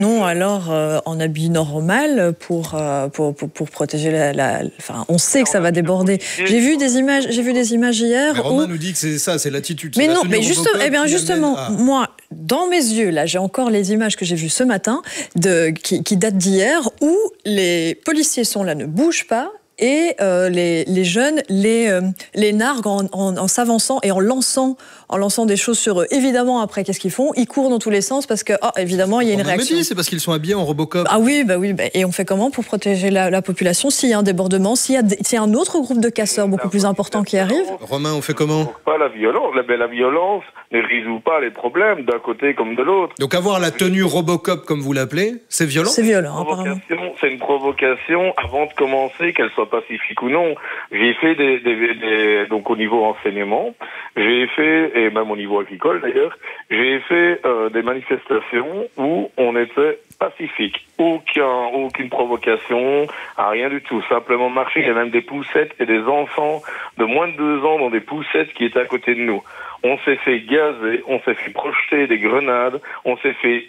Non, alors en habit normal pour protéger Enfin, on sait que ça va déborder. J'ai vu des images hier. Mais Romain nous dit que c'est ça, c'est l'attitude. Mais non, mais justement, moi, dans mes yeux, là, j'ai encore les images que j'ai vues ce matin, qui datent d'hier, où les policiers sont là, ne bougent pas. Et les jeunes les narguent en s'avançant et en lançant des choses sur eux. Évidemment, après, qu'est-ce qu'ils font? Ils courent dans tous les sens parce que, évidemment, il y a une réaction. C'est parce qu'ils sont habillés en Robocop. Ah oui, et on fait comment pour protéger la population s'il y a un débordement, s'il y a un autre groupe de casseurs beaucoup plus important qui arrive? Romain, on fait comment? Pas la violence. La violence ne résout pas les problèmes d'un côté comme de l'autre. Donc avoir la tenue Robocop, comme vous l'appelez, c'est violent? C'est violent, apparemment. C'est une provocation avant de commencer, qu'elle soit pacifique ou non. J'ai fait donc au niveau enseignement, j'ai fait, et même au niveau agricole d'ailleurs, j'ai fait des manifestations où on était pacifique. Aucune provocation, rien du tout. Simplement marcher, il y a même des poussettes et des enfants de moins de 2 ans dans des poussettes qui étaient à côté de nous. On s'est fait gazer, on s'est fait projeter des grenades, on s'est fait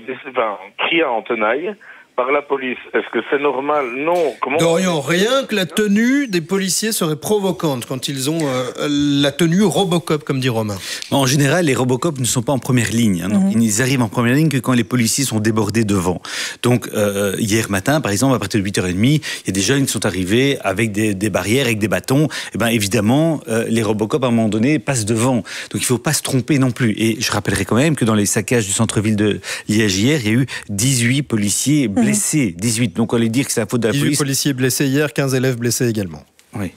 crier en tenaille par la police. Est-ce que c'est normal? Non. Dorian, rien que la tenue des policiers serait provocante quand ils ont la tenue Robocop, comme dit Romain. En général, les Robocop ne sont pas en première ligne. Donc ils arrivent en première ligne que quand les policiers sont débordés devant. Donc, hier matin, par exemple, à partir de 8h30, il y a des jeunes qui sont arrivés avec des barrières, avec des bâtons. Et bien, évidemment, les Robocop, à un moment donné, passent devant. Donc, il ne faut pas se tromper non plus. Et je rappellerai quand même que dans les saccages du centre-ville de Liège hier, il y a eu 18 policiers blessés. 18, donc on allait dire que c'est la faute de la police. 18 policiers blessés hier, 15 élèves blessés également. Oui.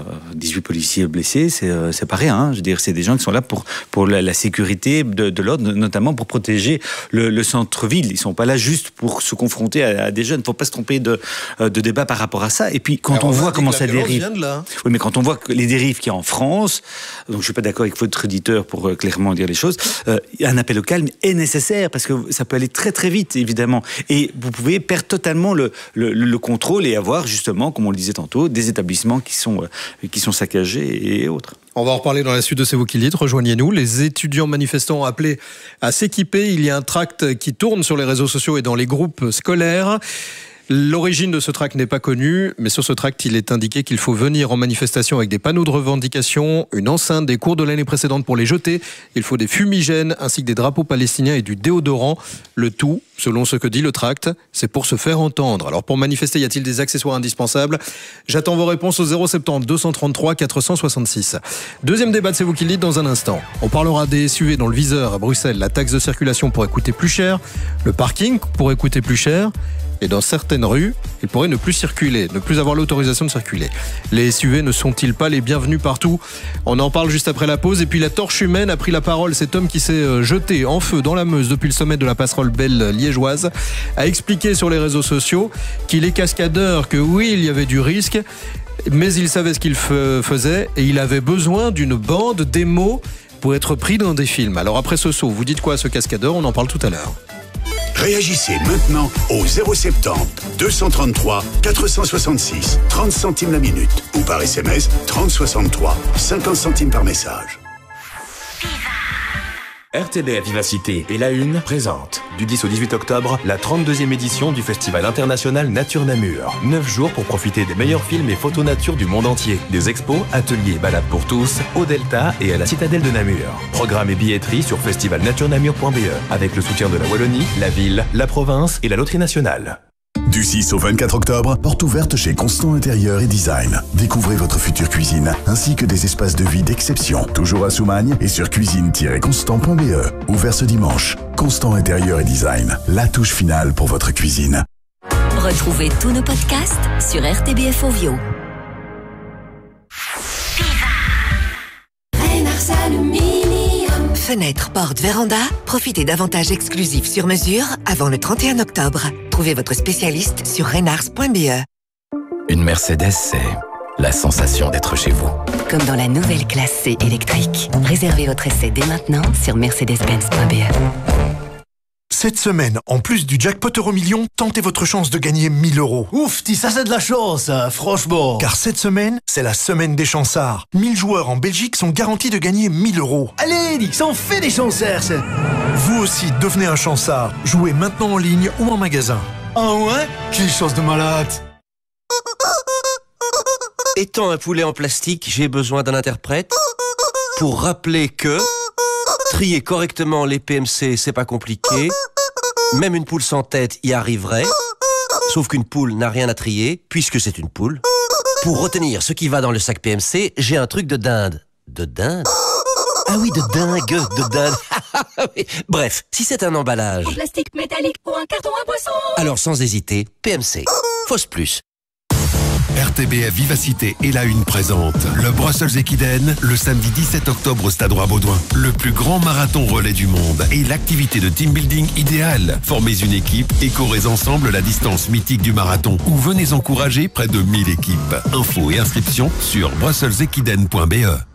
18 policiers blessés, c'est pas rien. Je veux dire, c'est des gens qui sont là pour la sécurité de l'ordre, notamment pour protéger le centre-ville. Ils sont pas là juste pour se confronter à des jeunes. Il faut pas se tromper de débat par rapport à ça. Et puis quand on voit comment ça dérive, oui, mais quand on voit que les dérives qu'il y a en France, donc je suis pas d'accord avec votre éditeur pour clairement dire les choses. Un appel au calme est nécessaire parce que ça peut aller très très vite, évidemment. Et vous pouvez perdre totalement le contrôle et avoir justement, comme on le disait tantôt, des établissements qui sont saccagés et autres. On va en reparler dans la suite de C'est vous qui le dites. Rejoignez-nous. Les étudiants manifestants ont appelé à s'équiper. Il y a un tract qui tourne sur les réseaux sociaux et dans les groupes scolaires. L'origine de ce tract n'est pas connue, mais sur ce tract, il est indiqué qu'il faut venir en manifestation avec des panneaux de revendication, une enceinte des cours de l'année précédente pour les jeter. Il faut des fumigènes ainsi que des drapeaux palestiniens et du déodorant. Le tout, selon ce que dit le tract, c'est pour se faire entendre. Alors pour manifester, y a-t-il des accessoires indispensables? J'attends vos réponses au 070 233 466. Deuxième débat de C'est vous qui le dites dans un instant. On parlera des SUV dans le viseur à Bruxelles. La taxe de circulation pourrait coûter plus cher. Le parking pourrait coûter plus cher. Et dans certaines rues, ils pourraient ne plus circuler, ne plus avoir l'autorisation de circuler. Les SUV ne sont-ils pas les bienvenus partout? On en parle juste après la pause. Et puis la torche humaine a pris la parole. Cet homme qui s'est jeté en feu dans la Meuse depuis le sommet de la passerelle Belle liégeoise a expliqué sur les réseaux sociaux qu'il est cascadeur, que oui, il y avait du risque, mais il savait ce qu'il faisait et il avait besoin d'une bande démo pour être pris dans des films. Alors après ce saut, vous dites quoi à ce cascadeur? On en parle tout à l'heure. Réagissez maintenant au 070 233 466, 30 centimes la minute ou par SMS 3063, 50 centimes par message. RTBF Vivacité et La Une présente, du 10 au 18 octobre, la 32e édition du Festival international Nature Namur. 9 jours pour profiter des meilleurs films et photos nature du monde entier. Des expos, ateliers et balades pour tous, au Delta et à la citadelle de Namur. Programme et billetterie sur festivalnaturenamur.be avec le soutien de la Wallonie, la ville, la province et la Loterie Nationale. Du 6 au 24 octobre, porte ouverte chez Constant Intérieur et Design. Découvrez votre future cuisine, ainsi que des espaces de vie d'exception. Toujours à Soumagne et sur cuisine-constant.be. Ouvert ce dimanche. Constant Intérieur et Design. La touche finale pour votre cuisine. Retrouvez tous nos podcasts sur RTBF Ovio. Fenêtre, porte, véranda, profitez d'avantages exclusifs sur mesure avant le 31 octobre. Trouvez votre spécialiste sur renars.be. Une Mercedes, c'est la sensation d'être chez vous. Comme dans la nouvelle classe C électrique. Réservez votre essai dès maintenant sur mercedes-benz.be. Cette semaine, en plus du jackpot Euro-Million, tentez votre chance de gagner 1000 €. Ouf, ça c'est de la chance, hein, franchement. Car cette semaine, c'est la semaine des chansards. 1000 joueurs en Belgique sont garantis de gagner 1000 €. Allez, ça en fait des chansards, ça. Vous aussi, devenez un chansard. Jouez maintenant en ligne ou en magasin. Ah ouais? Quelle chance de malade. Étant un poulet en plastique, j'ai besoin d'un interprète pour rappeler que trier correctement les PMC, c'est pas compliqué. Même une poule sans tête y arriverait. Sauf qu'une poule n'a rien à trier, puisque c'est une poule. Pour retenir ce qui va dans le sac PMC, j'ai un truc de dinde. De dinde? Ah oui, de dingue, de dinde. Bref, si c'est un emballage... En plastique métallique ou un carton à boisson. Alors sans hésiter, PMC. Fausse plus. RTBF Vivacité et la Une présente le Brussels Equiden le samedi 17 octobre au Stade Roi-Baudouin. Le plus grand marathon relais du monde et l'activité de team building idéale. Formez une équipe et courez ensemble la distance mythique du marathon ou venez encourager près de 1000 équipes. Infos et inscriptions sur brusselsequiden.be.